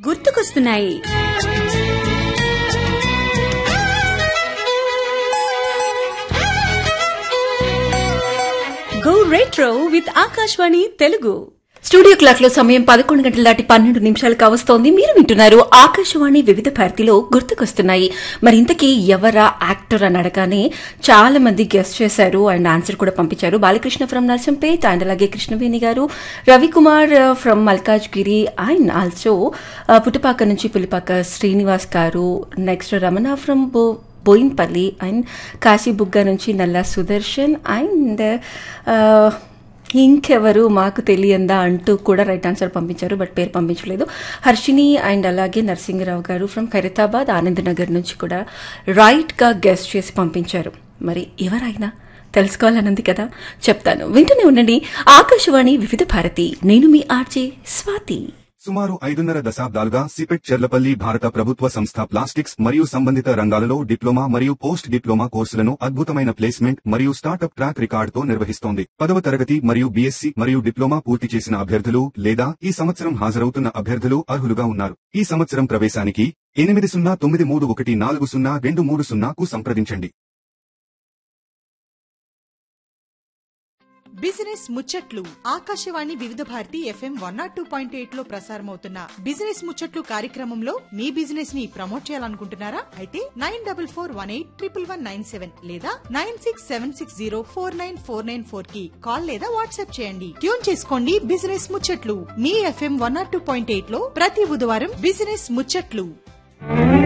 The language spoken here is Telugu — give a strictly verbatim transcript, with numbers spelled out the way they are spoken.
గుర్తుకొస్తున్నాయి. Go retro with Akashvani Telugu. Studio clock లో సమయం పదకొండు గంటల దాటి పన్నెండు నిమిషాలు కావస్తోంది. మీరు వింటున్నారు ఆకాశవాణి వివిధ భారతిలో గుర్తుకొస్తున్నాయి. మరి ఇంతకీ ఎవరా యాక్టర్ అని అడగానే చాలా మంది గెస్ట్ చేశారు అండ్ ఆన్సర్ కూడా పంపించారు. బాలకృష్ణ ఫ్రమ్ నర్సంపేట్ అండ్ అలాగే కృష్ణవేణి గారు, Ravikumar from Malkajgiri and also Puttapaka నుంచి పులిపాక శ్రీనివాస్ గారు, నెక్స్ట్ రమణ ఫ్రమ్ బో బోయిన్పల్లి అండ్ కాశీబుగ్గ నుంచి నల్లా సుదర్శన్ అండ్ ఇంకెవరు మాకు తెలియందా అంటూ కూడా రైట్ ఆన్సర్ పంపించారు, బట్ పేరు పంపించలేదు. హర్షిని అండ్ అలాగే నరసింహరావు గారు ఫ్రమ్ ఖైరతాబాద్ ఆనంద్ నగర్ నుంచి కూడా రైట్ గా గెస్ట్ చేసి పంపించారు. మరి ఎవరైనా తెలుసుకోవాలనుంది కదా, చెప్తాను, వింటూనే ఉండండి. ఆకాశవాణి వివిధ భారతి, నేను మీ ఆర్జే స్వాతి. సుమారు ఐదున్నర దశాబ్దాలుగా సిపెట్ చెర్లపల్లి భారత ప్రభుత్వ సంస్థ ప్లాస్టిక్స్ మరియు సంబంధిత రంగాలలో డిప్లొమా మరియు పోస్ట్ డిప్లొమా కోర్సులను అద్భుతమైన ప్లేస్మెంట్ మరియు స్టార్టప్ ట్రాక్ రికార్డుతో నిర్వహిస్తోంది. పదవ తరగతి మరియు బీఎస్సీ మరియు డిప్లొమా పూర్తి చేసిన అభ్యర్థులు లేదా ఈ సంవత్సరం హాజరవుతున్న అభ్యర్థులు అర్హులుగా ఉన్నారు. ఈ సంవత్సరం ప్రవేశానికి ఎనిమిది సున్నా తొమ్మిది మూడు ఒకటి నాలుగు సున్నా రెండు మూడు సున్నాకు సంప్రదించండి. బిజినెస్ ముచ్చట్లు. ఆకాశవాణి వివిధ Bharati FM one not two point eight లో ప్రసారమవుతున్న బిజినెస్ ముచ్చట్లు కార్యక్రమంలో మీ బిజినెస్ ని ప్రమోట్ చేయాలనుకుంటున్నారా? అయితే nine double four one eight triple one nine seven లేదా nine six seven six zero four nine four nine four కి కాల్ లేదా వాట్సాప్ చేయండి. ట్యూన్ చేసుకోండి బిజినెస్ ముచ్చట్లు. మీ FM one not two point eight లో ప్రతి బుధవారం బిజినెస్ ముచ్చట్లు.